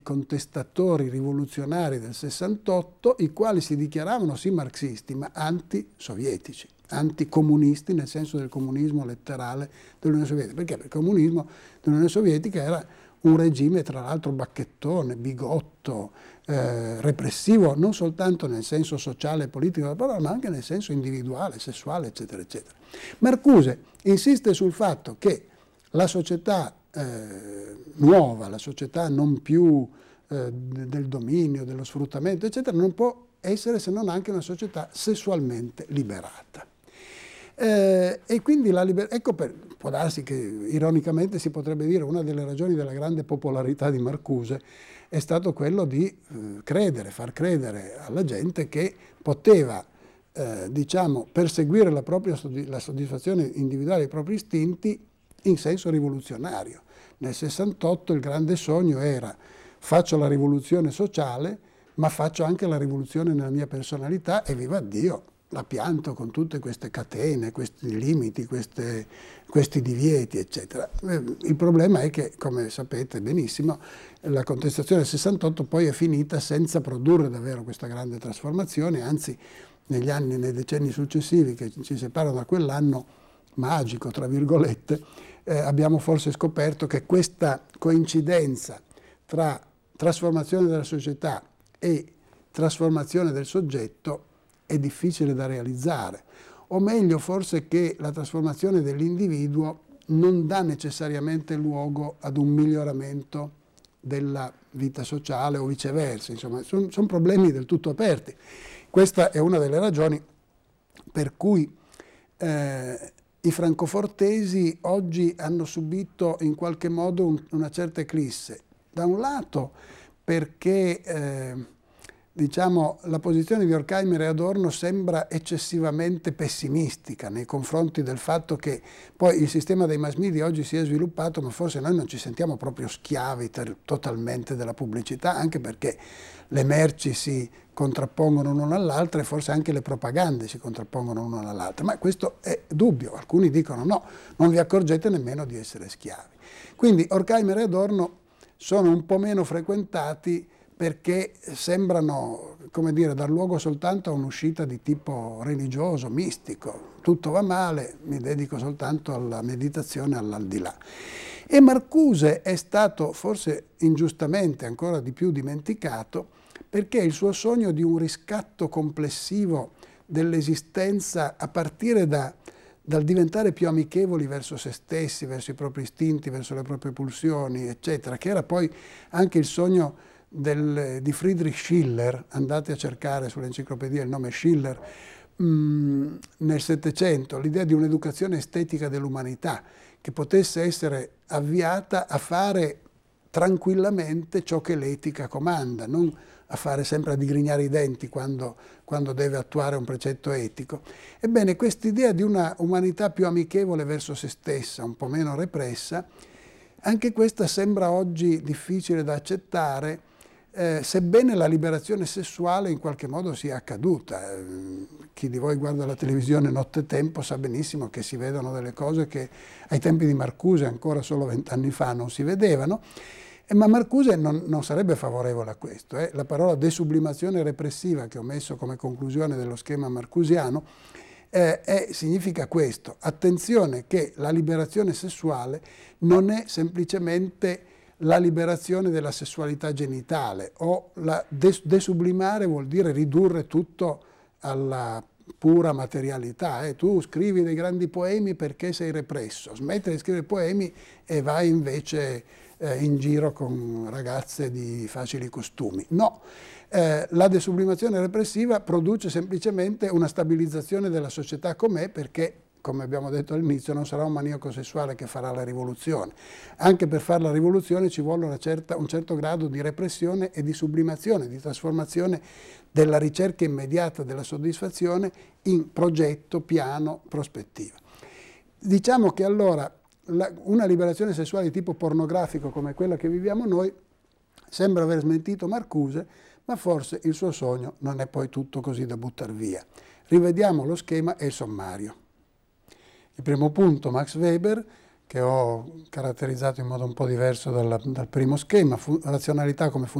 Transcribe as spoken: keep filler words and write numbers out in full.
contestatori rivoluzionari del sessantotto, i quali si dichiaravano sì marxisti, ma anti-sovietici, anticomunisti nel senso del comunismo letterale dell'Unione Sovietica. Perché? Perché il comunismo dell'Unione Sovietica era un regime tra l'altro bacchettone, bigotto, eh, repressivo, non soltanto nel senso sociale e politico della parola, ma anche nel senso individuale, sessuale, eccetera, eccetera. Marcuse insiste sul fatto che la società eh, nuova, la società non più eh, del dominio, dello sfruttamento, eccetera, non può essere se non anche una società sessualmente liberata. Eh, e quindi la liber- ecco per, può darsi che ironicamente si potrebbe dire una delle ragioni della grande popolarità di Marcuse è stato quello di eh, credere, far credere alla gente che poteva eh, diciamo perseguire la propria la soddisfazione individuale dei propri istinti in senso rivoluzionario. Nel sessantotto il grande sogno era: faccio la rivoluzione sociale, ma faccio anche la rivoluzione nella mia personalità e viva Dio, la pianto con tutte queste catene, questi limiti, queste, questi divieti, eccetera. Il problema è che, come sapete benissimo, la contestazione del sessantotto poi è finita senza produrre davvero questa grande trasformazione, anzi negli anni, nei decenni successivi che ci separano da quell'anno magico, tra virgolette, eh, abbiamo forse scoperto che questa coincidenza tra trasformazione della società e trasformazione del soggetto è difficile da realizzare, o meglio forse che la trasformazione dell'individuo non dà necessariamente luogo ad un miglioramento della vita sociale o viceversa, insomma sono son problemi del tutto aperti. Questa è una delle ragioni per cui eh, i francofortesi oggi hanno subito in qualche modo un, una certa eclisse. Da un lato perché eh, diciamo, la posizione di Horkheimer e Adorno sembra eccessivamente pessimistica nei confronti del fatto che poi il sistema dei mass media oggi si è sviluppato, ma forse noi non ci sentiamo proprio schiavi ter- totalmente della pubblicità, anche perché le merci si contrappongono l'una all'altra e forse anche le propagande si contrappongono l'una all'altra. Ma questo è dubbio, alcuni dicono no, non vi accorgete nemmeno di essere schiavi. Quindi Horkheimer e Adorno sono un po' meno frequentati perché sembrano, come dire, dar luogo soltanto a un'uscita di tipo religioso, mistico. Tutto va male, mi dedico soltanto alla meditazione, all'aldilà. E Marcuse è stato forse ingiustamente ancora di più dimenticato perché il suo sogno di un riscatto complessivo dell'esistenza a partire da, dal diventare più amichevoli verso se stessi, verso i propri istinti, verso le proprie pulsioni, eccetera, che era poi anche il sogno Del, di Friedrich Schiller, andate a cercare sull'enciclopedia il nome Schiller, mh, nel Settecento, l'idea di un'educazione estetica dell'umanità che potesse essere avviata a fare tranquillamente ciò che l'etica comanda, non a fare sempre a digrignare i denti quando, quando deve attuare un precetto etico. Ebbene, quest'idea di una umanità più amichevole verso se stessa, un po' meno repressa, anche questa sembra oggi difficile da accettare, Eh, sebbene la liberazione sessuale in qualche modo sia accaduta. Eh, chi di voi guarda la televisione nottetempo sa benissimo che si vedono delle cose che ai tempi di Marcuse, ancora solo vent'anni fa, non si vedevano, eh, ma Marcuse non, non sarebbe favorevole a questo. Eh. La parola desublimazione repressiva che ho messo come conclusione dello schema marcusiano eh, è, significa questo: attenzione che la liberazione sessuale non è semplicemente la liberazione della sessualità genitale, o la des- desublimare vuol dire ridurre tutto alla pura materialità. Eh. Tu scrivi dei grandi poemi perché sei represso, smetti di scrivere poemi e vai invece eh, in giro con ragazze di facili costumi. No, eh, la desublimazione repressiva produce semplicemente una stabilizzazione della società com'è, perché, come abbiamo detto all'inizio, non sarà un maniaco sessuale che farà la rivoluzione. Anche per fare la rivoluzione ci vuole una certa, un certo grado di repressione e di sublimazione, di trasformazione della ricerca immediata della soddisfazione in progetto, piano, prospettiva. Diciamo che allora la, una liberazione sessuale di tipo pornografico come quella che viviamo noi sembra aver smentito Marcuse, ma forse il suo sogno non è poi tutto così da buttar via. Rivediamo lo schema e il sommario. Il primo punto, Max Weber, che ho caratterizzato in modo un po' diverso dal, dal primo schema, fu, razionalità come